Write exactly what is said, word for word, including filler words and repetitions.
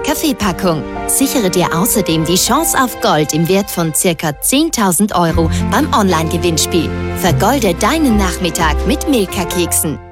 Kaffeepackung. Sichere dir außerdem die Chance auf Gold im Wert von ca. zehntausend Euro beim Online-Gewinnspiel. Vergolde deinen Nachmittag mit Milka-Keksen.